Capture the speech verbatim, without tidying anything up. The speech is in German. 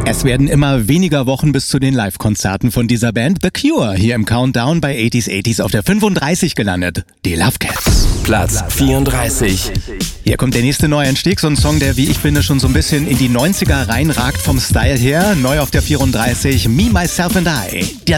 Es werden immer weniger Wochen bis zu den Live-Konzerten von dieser Band The Cure hier im Countdown bei achtziger achtziger auf der fünfunddreißig gelandet. Die Love Cats. Platz vierunddreißig. Hier kommt der nächste Neueinstieg, so ein Song, der, wie ich finde, schon so ein bisschen in die neunziger reinragt vom Style her. Neu auf der vierunddreißig, Me, Myself and I. Die